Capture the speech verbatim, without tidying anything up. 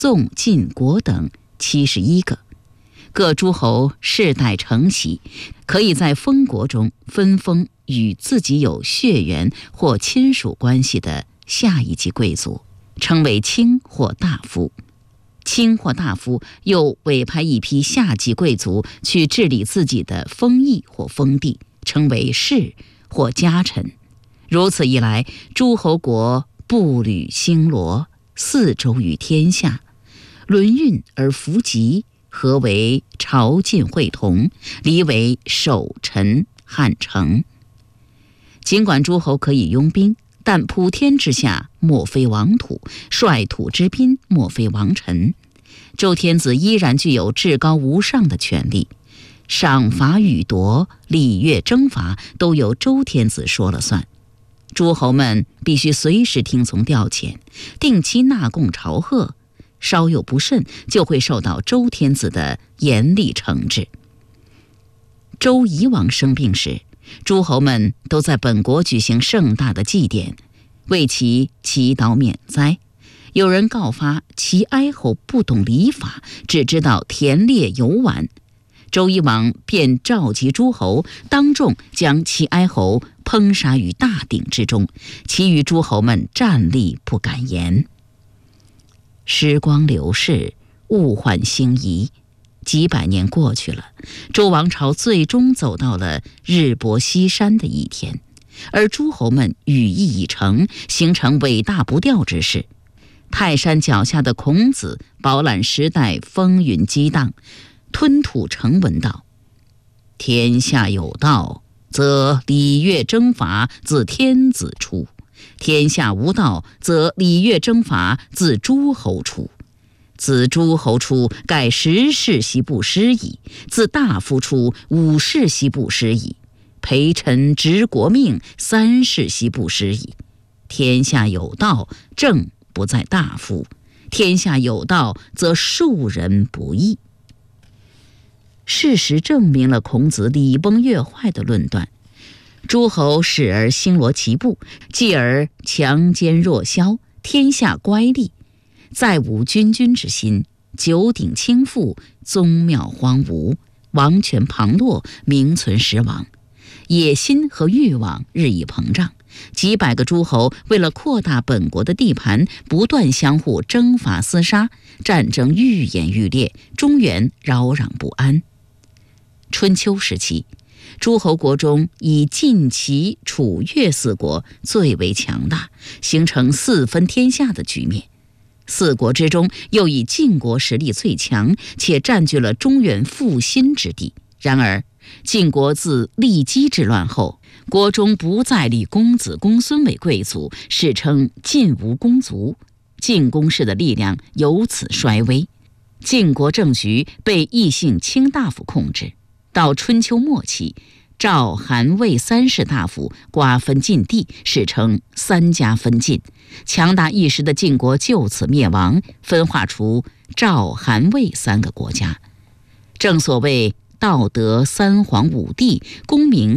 宋、晋、国等七十一个。各诸侯世代承袭，可以在封国中分封与自己有血缘或亲属关系的下一级贵族，称为卿或大夫。卿或大夫又委派一批下级贵族去治理自己的封邑或封地，称为士或家臣。如此一来，诸侯国步履星罗，四周于天下，轮运而弗极，合为朝晋会同，离为守臣汉城。尽管诸侯可以拥兵，但普天之下莫非王土，率土之滨莫非王臣。周天子依然具有至高无上的权力，赏罚予夺、礼乐征伐都由周天子说了算。诸侯们必须随时听从调遣，定期纳贡朝贺，稍有不慎就会受到周天子的严厉惩治。周夷王生病时，诸侯们都在本国举行盛大的祭典，为其祈祷免灾。有人告发齐哀侯不懂礼法，只知道田猎游玩。周夷王便召集诸侯，当众将齐哀侯烹杀于大鼎之中，其余诸侯们站立不敢言。时光流逝，物换星移，几百年过去了，周王朝最终走到了日薄西山的一天，而诸侯们羽翼已成，形成伟大不掉之势。泰山脚下的孔子饱览时代风云激荡，吞吐成文道：天下有道，则礼乐征伐自天子出；天下无道，则礼乐征伐自诸侯出。自诸侯出，盖十世兮不失矣；自大夫出，五世兮不失矣；陪臣执国命，三世兮不失矣。天下有道，正不在大夫；天下有道，则庶人不义。事实证明了孔子礼崩乐坏的论断。诸侯始而兴罗其部，继而强奸弱销，天下乖戾，再无君君之心，九鼎倾覆，宗庙荒芜，王权旁落，名存实亡。野心和欲望日益膨胀，几百个诸侯为了扩大本国的地盘，不断相互征伐厮杀，战争愈演愈烈，中原扰攘不安。春秋时期，诸侯国中以晋、齐、楚、越四国最为强大，形成四分天下的局面。四国之中，又以晋国实力最强，且占据了中原复兴之地。然而，晋国自骊姬之乱后，国中不再立公子公孙为贵族，史称晋无公族。晋公室的力量由此衰微，晋国政局被异姓卿大夫控制。到春秋末期，赵、韩、魏三士大夫瓜分晋地，史称三家分晋。强大一时的晋国就此灭亡，分化出赵、韩、魏三个国家。正所谓道德三皇五帝，功名